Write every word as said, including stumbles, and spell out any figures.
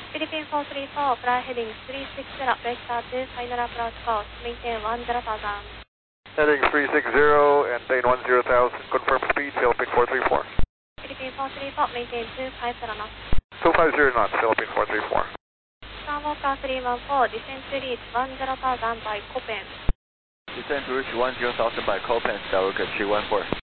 Philippine four three four, fly heading three six zero, vector two, final approach course, maintain one zero thousand. Heading three six zero and maintain one zero thousand, confirm speed, Philippine four three four. Philippine four three four, maintain two five zero knots. two five zero knots, Philippine four three four. Skywalker three one four, descend to reach one zero thousand by Copen. Descend to reach one zero thousand by Copen, Skywalker three one four.